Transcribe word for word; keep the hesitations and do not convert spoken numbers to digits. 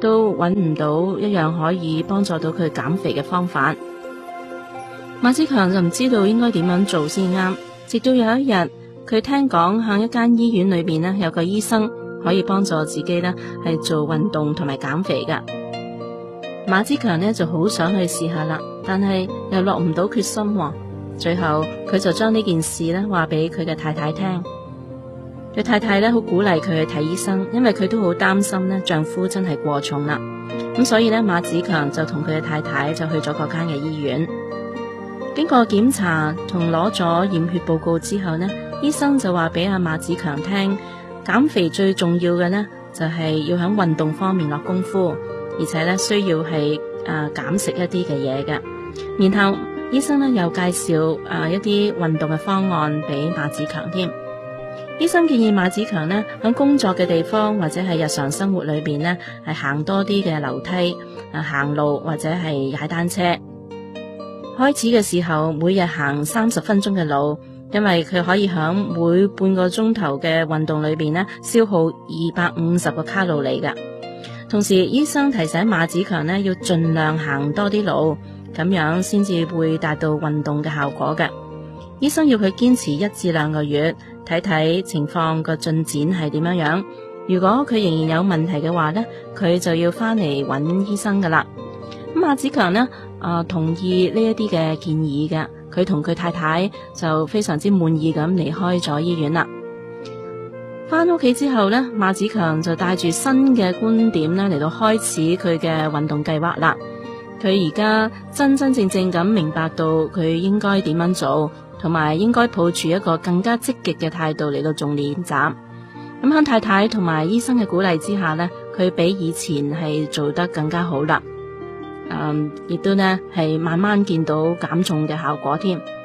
都揾唔到一樣可以幫助到佢減肥嘅方法。馬子強就唔知道應該點樣做先啱，直到有一日佢聽講喺一間醫院裏邊呢，有個醫生可以幫助自己呢係做運動同埋減肥噶。馬子強呢就好想去試下啦，但係又落唔到決心喎。最後佢就將呢件事呢話俾佢嘅太太聽。佢太太呢好鼓勵佢去睇醫生，因為佢都好擔心呢丈夫真係過重啦。咁所以呢，馬子強就同佢嘅太太就去咗嗰間嘅醫院。經過檢查同攞咗驗血報告之後呢，醫生就話俾阿馬子強聽，減肥最重要嘅呢就係要喺運動方面落功夫，而且呢需要係誒減食一啲嘅嘢嘅。然後醫生呢又介紹誒一啲運動嘅方案俾馬子強添。醫生建議馬子強呢喺工作嘅地方或者係日常生活裏邊呢係行多啲嘅樓梯，誒行路或者係踩單車。開始嘅時候每日行三十分鐘嘅路，因為佢可以響每半個鐘頭嘅運動裏邊呢消耗二百五十個卡路里噶。同時醫生提醒馬子強呢要盡量行多啲路，咁樣先至會達到運動嘅效果嘅。醫生要佢堅持一至兩個月，睇睇情況個進展係點樣樣。如果佢仍然有問題嘅話呢，佢就要翻嚟揾醫生噶啦。咁馬子強呢啊、呃、同意呢一啲嘅建議嘅，佢同佢太太就非常之滿意咁離開咗醫院啦。翻屋企之後呢，馬子強就帶住新嘅觀點呢嚟到開始佢嘅運動計劃啦。佢而家真真正正咁明白到佢應該點樣做，同埋應該抱住一個更加積極嘅態度嚟到做練習。咁喺太太同埋醫生嘅鼓勵之下呢，佢比以前係做得更加好啦。嗯，亦都呢係慢慢見到減重嘅效果添。